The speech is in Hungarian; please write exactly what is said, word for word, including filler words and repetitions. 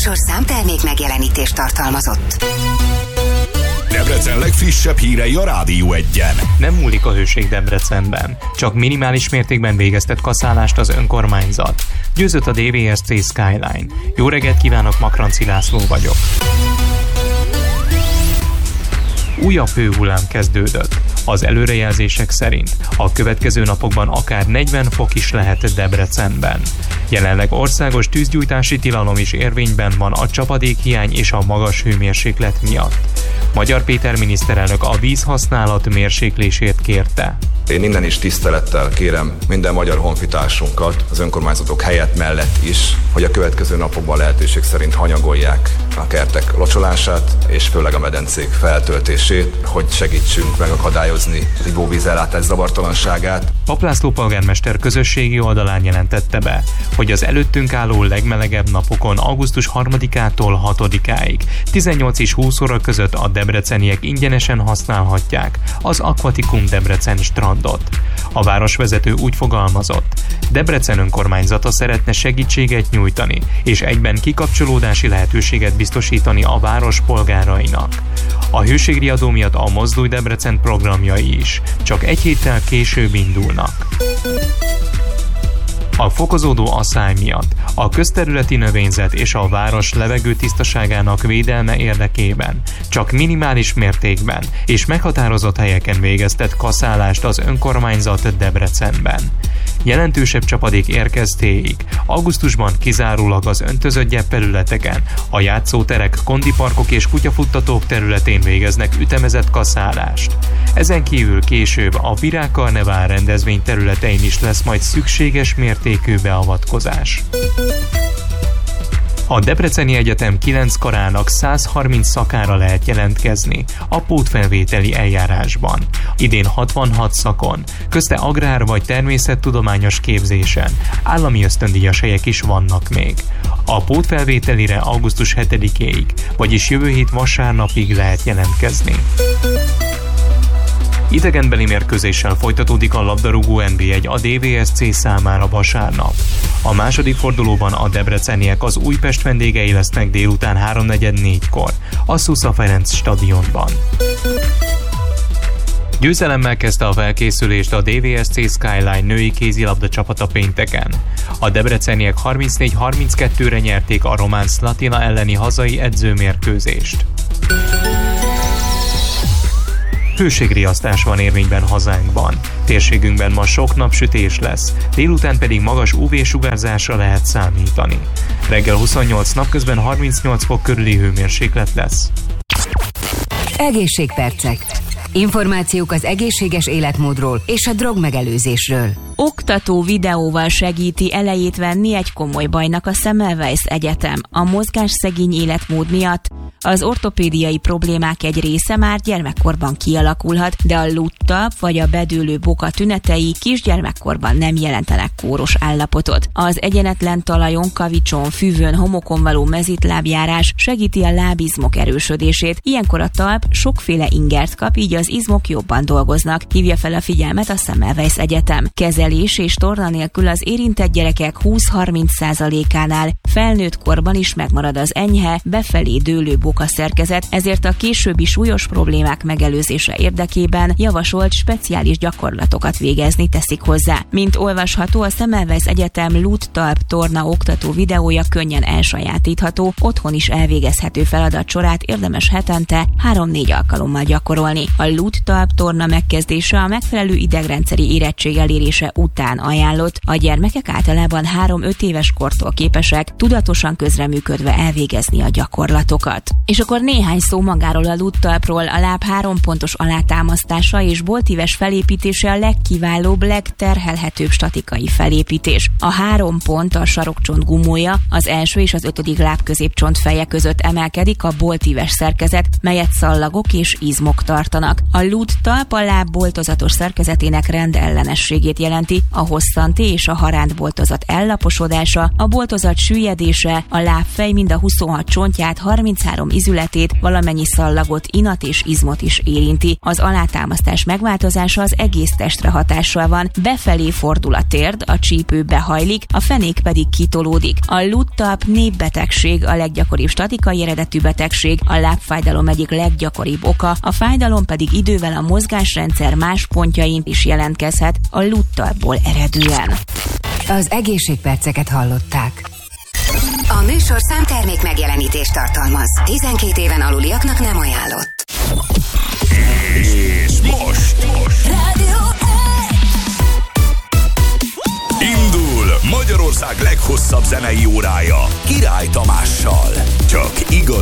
műsor számtermék megjelenítést tartalmazott. Debrecen legfrissebb hírei a Rádió Egyen. Nem múlik a hőség Debrecenben. Csak minimális mértékben végeztet kaszálást az önkormányzat. Győzött a dé vé es cé Skyline. Jó reggelt kívánok, Makranci László vagyok. Újabb hőhullám kezdődött. Az előrejelzések szerint a következő napokban akár negyven fok is lehet Debrecenben. Jelenleg országos tűzgyújtási tilalom is érvényben van a csapadékhiány és a magas hőmérséklet miatt. Magyar Péter miniszterelnök a vízhasználat mérséklését kérte. Én innen is tisztelettel kérem minden magyar honfitársunkat, az önkormányzatok helyett mellett is, hogy a következő napokban lehetőség szerint hanyagolják a kertek locsolását, és főleg a medencék feltöltését, hogy segítsünk megakadályozni az ivóvízellátás zavartalanságát. Pap László polgármester közösségi oldalán jelentette be, hogy az előttünk álló legmelegebb napokon augusztus harmadikától hatodikáig tizennyolc és húsz óra között a debreceniek ingyenesen használhatják az Aquaticum Debrecen strandot. A városvezető úgy fogalmazott, Debrecen önkormányzata szeretne segítséget nyújtani, és egyben kikapcsolódási lehetőséget biztosítani a város polgárainak. A hőségriadó miatt a Mozdulj Debrecen programjai is csak egy héttel később indulnak. A fokozódó asszály miatt a közterületi növényzet és a város levegő tisztaságának védelme érdekében csak minimális mértékben és meghatározott helyeken végeztet kaszálást az önkormányzat Debrecenben. Jelentősebb csapadék érkeztéig augusztusban kizárólag az öntözött gyepfelületeken, a játszóterek, kondiparkok és kutyafuttatók területén végeznek ütemezett kaszálást. Ezen kívül később a Virágkarnevál rendezvény területein is lesz majd szükséges mértékű beavatkozás. A Debreceni Egyetem kilenc karának száz harminc szakára lehet jelentkezni a pótfelvételi eljárásban. Idén hatvanhat szakon, közte agrár vagy természettudományos képzésen, állami ösztöndíjas helyek is vannak még. A pótfelvételire augusztus hetedikéig, vagyis jövő hét vasárnapig lehet jelentkezni. Idegenbeli mérkőzéssel folytatódik a labdarúgó en bé egy a dé vé es cé számára vasárnap. A második fordulóban a debreceniek az Újpest vendégei lesznek délután háromnegyed négykor a Szusza Ferenc stadionban. Győzelemmel kezdte a felkészülést a dé vé es cé Skyline női kézilabda csapata pénteken. A debreceniek harmincnégy harminckettőre nyerték a román Slatina elleni hazai edzőmérkőzést. Hőségriasztás van érvényben hazánkban. Térségünkben ma sok napsütés lesz, délután pedig magas ú vé-sugárzásra lehet számítani. Reggel huszonnyolc, napközben harmincnyolc fok körüli hőmérséklet lesz. Egészségpercek. Információk az egészséges életmódról és a drogmegelőzésről. Oktató videóval segíti elejét venni egy komoly bajnak a Semmelweis Egyetem. A mozgásszegény életmód miatt az ortopédiai problémák egy része már gyermekkorban kialakulhat, de a luttalp vagy a bedőlő boka tünetei kisgyermekkorban nem jelentenek kóros állapotot. Az egyenetlen talajon, kavicson, füvön, homokon való mezitlábjárás segíti a lábizmok erősödését. Ilyenkor a talp sokféle ingert kap, így az izmok jobban dolgoznak. Hívja fel a figyelmet a Semmelweis Egyetem. Kezelés és torna nélkül az érintett gyerekek húsz-harminc százalékánál felnőtt korban is megmarad az enyhe, befelé dőlő boka szerkezet, ezért a későbbi súlyos problémák megelőzése érdekében javasolt speciális gyakorlatokat végezni, teszik hozzá. Mint olvasható, a Semmelweis Egyetem lúttalp torna oktató videója könnyen elsajátítható, otthon is elvégezhető feladatsorát érdemes hetente három-négy alkalommal gyakorolni. A lúttalp torna megkezdése a megfelelő idegrendszeri érettség elérése után ajánlott. A gyermekek általában három-öt éves kortól képesek tudatosan közreműködve elvégezni a gyakorlatokat. És akkor néhány szó magáról a lúttalpról. A láb három pontos alátámasztása és boltíves felépítése a legkiválóbb, legterhelhetőbb statikai felépítés. A három pont a sarokcsont gumója, az első és az ötödik lábközépcsont feje között emelkedik a boltíves szerkezet, melyet szallagok és izmok tartanak. A lúttalp a láb boltozatos szerkezetének rendellenességét jelenti, jelenti, a hosszanti és a harántboltozat ellaposodása, a boltozat süllyedése, a lábfej mind a huszonhat csontját, harminchárom izületét, valamennyi szallagot, inat és izmot is érinti. Az alátámasztás megváltozása az egész testre hatással van, befelé fordul a térd, a csípő behajlik, a fenék pedig kitolódik. A Luttap népbetegség a leggyakoribb statikai eredetű betegség, a lábfájdalom egyik leggyakoribb oka, a fájdalom pedig idővel a mozgásrendszer más pontjain is jelentkezhet a Luttapból eredően. Az egészségperceket hallották. A műsorszám termék megjelenítést tartalmaz. tizenkét éven aluliaknak nem ajánlott. És most, most. Rádió Indul Magyarország leghosszabb zenei órája Király Tamással. Csak igaz